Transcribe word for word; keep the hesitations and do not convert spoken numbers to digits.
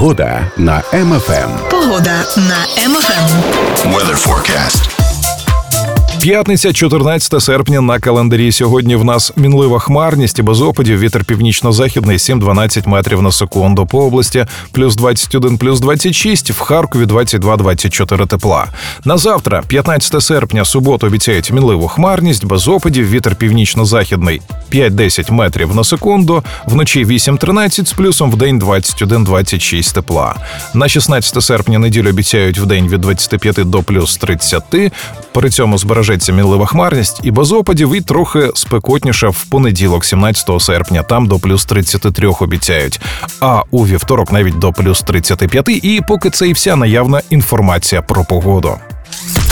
Погода на Ем Еф Ем. Погода на Ем Еф Ем. Weather forecast. П'ятниця, чотирнадцяте серпня на календарі. Сьогодні в нас мінлива хмарність і без опадів. Вітер північно-західний сім-дванадцять метрів на секунду. По області плюс двадцять один, плюс двадцять шість. В Харкові двадцять два - двадцять чотири тепла. На завтра, п'ятнадцяте серпня, суботу, обіцяють мінливу хмарність, без опадів. Вітер північно-західний п'ять-десять метрів на секунду. Вночі вісім-тринадцять з плюсом, вдень двадцять один - двадцять шість тепла. На шістнадцяте серпня неділю обіцяють вдень від двадцяти п'яти до плюс тридцяти. При цьому збережеться мінлива хмарність і без опадів, і трохи спекотніше в понеділок, сімнадцятого серпня. Там до плюс тридцяти трьох обіцяють. А у вівторок навіть до плюс тридцяти п'яти. І поки це і вся наявна інформація про погоду.